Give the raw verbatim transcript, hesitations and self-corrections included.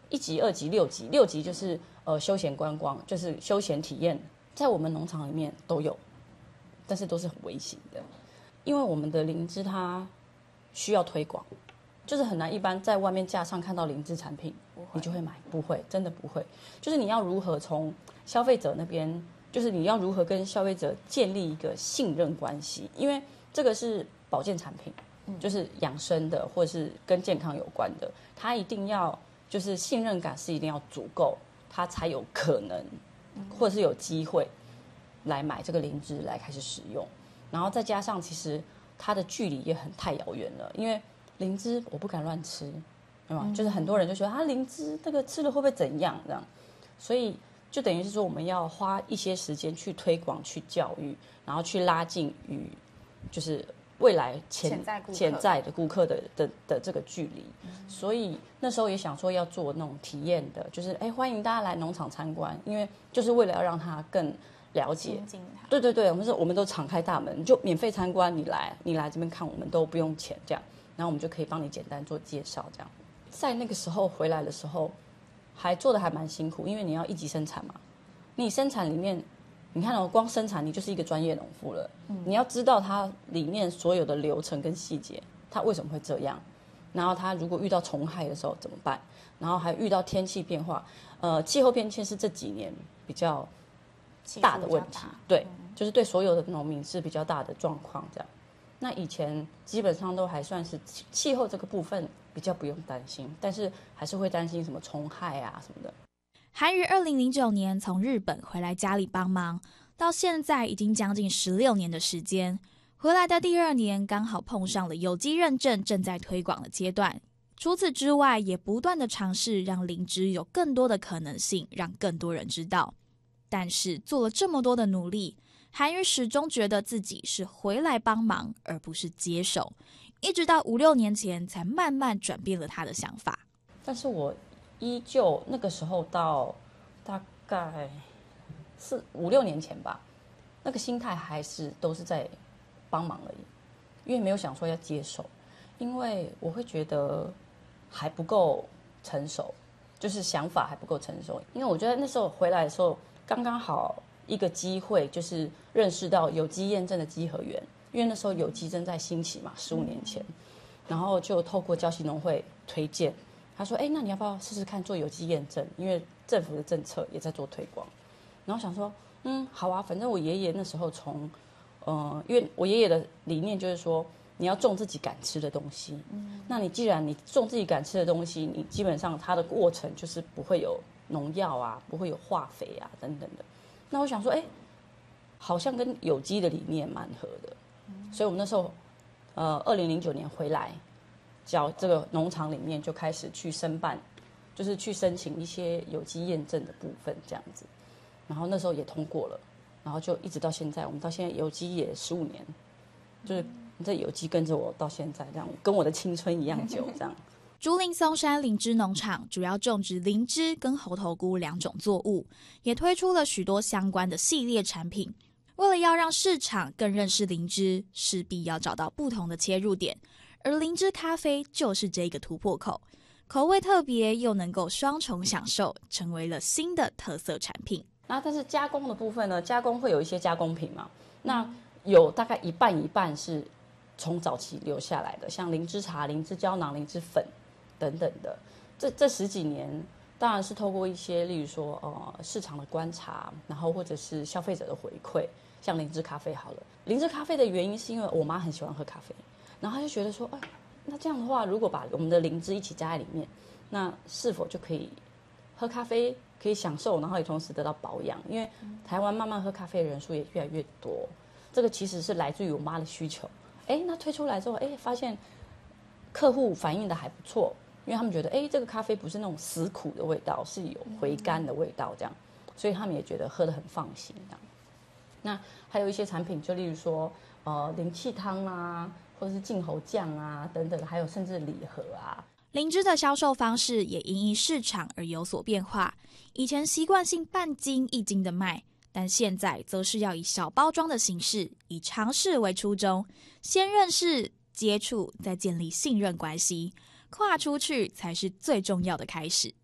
一级、二级、六级，六级就是呃休闲观光，就是休闲体验，在我们农场里面都有，但是都是很微型的，因为我们的灵芝它需要推广，就是很难一般在外面架上看到灵芝产品，你就会买，不会，真的不会。就是你要如何从消费者那边，就是你要如何跟消费者建立一个信任关系，因为这个是保健产品，就是养生的或者是跟健康有关的，它一定要就是信任感是一定要足够，它才有可能或者是有机会来买这个灵芝来开始使用。然后再加上其实它的距离也很太遥远了，因为灵芝我不敢乱吃，对吗？就是很多人就觉得啊灵芝这个吃了会不会怎样这样，所以就等于是说我们要花一些时间去推广、去教育，然后去拉近与就是未来潜潜在的顾客的的的这个距离。嗯、所以那时候也想说要做那种体验的，就是哎欢迎大家来农场参观，因为就是为了要让他更了解。对对对，我们是我们都敞开大门，就免费参观，你来你来这边看，我们都不用钱这样，然后我们就可以帮你简单做介绍这样。在那个时候回来的时候，还做的还蛮辛苦，因为你要一级生产嘛，你生产里面。你看哦，光生产你就是一个专业农夫了，嗯、你要知道它里面所有的流程跟细节，它为什么会这样，然后它如果遇到虫害的时候怎么办，然后还遇到天气变化，呃，气候变迁是这几年比较大的问题，对，嗯、就是对所有的农民是比较大的状况这样。那以前基本上都还算是气候这个部分比较不用担心，但是还是会担心什么虫害啊什么的。 韩于二零零九年从日本回来家里帮忙，到现在已经将近十六年的时间。回来的第二年刚好碰上了有机认证正在推广的阶段。除此之外，也不断的尝试让灵芝有更多的可能性，让更多人知道。但是做了这么多的努力，韩于始终觉得自己是回来帮忙，而不是接手。一直到五六年前，才慢慢转变了他的想法。 但是我依旧那个时候到大概四五六年前吧，那个心态还是都是在帮忙而已，因为没有想说要接手，因为我会觉得还不够成熟，就是想法还不够成熟。因为我觉得那时候回来的时候，刚刚好一个机会，就是认识到有机验证的稽核员，因为那时候有机正在兴起嘛，十五年前，然后就透过礁溪农会推荐。他说：“哎，那你要不要试试看做有机验证？因为政府的政策也在做推广。”然后想说：“嗯，好啊，反正我爷爷那时候从，呃，因为我爷爷的理念就是说，你要种自己敢吃的东西。嗯，那你既然你种自己敢吃的东西，你基本上它的过程就是不会有农药啊，不会有化肥啊等等的。那我想说，哎，好像跟有机的理念蛮合的。嗯，所以我们那时候，呃，二零零九年回来。”叫这个农场里面就开始去申办，就是去申请一些有机验证的部分这样子，然后那时候也通过了，然后就一直到现在，我们到现在有机也十五年，就是这有机跟着我到现在，这样跟我的青春一样久这样。 竹林松山灵芝农场主要种植灵芝跟猴头菇两种作物，也推出了许多相关的系列产品。为了要让市场更认识灵芝，势必要找到不同的切入点。而灵芝咖啡就是这个突破口，口味特别又能够双重享受，成为了新的特色产品。 那但是加工的部分呢？加工会有一些加工品嘛？那有大概一半一半是从早期留下来的，像灵芝茶、灵芝胶囊、灵芝粉等等的。这这十几年，当然是透过一些，例如说呃市场的观察，然后或者是消费者的回馈，像灵芝咖啡好了。灵芝咖啡的原因是因为我妈很喜欢喝咖啡。然后他就觉得说，哎，那这样的话，如果把我们的灵芝一起加在里面，那是否就可以喝咖啡，可以享受，然后也同时得到保养？因为台湾慢慢喝咖啡的人数也越来越多，这个其实是来自于我妈的需求。哎，那推出来之后，哎，发现客户反应的还不错，因为他们觉得，哎，这个咖啡不是那种死苦的味道，是有回甘的味道，这样，所以他们也觉得喝得很放心。这样，那还有一些产品，就例如说，呃，灵气汤啊。或者是净喉酱啊等等，还有甚至礼盒啊。 灵芝的销售方式也因应市场而有所变化，以前习惯性半斤一斤的卖，但现在则是要以小包装的形式，以尝试为初衷，先认识、接触，再建立信任关系，跨出去才是最重要的开始。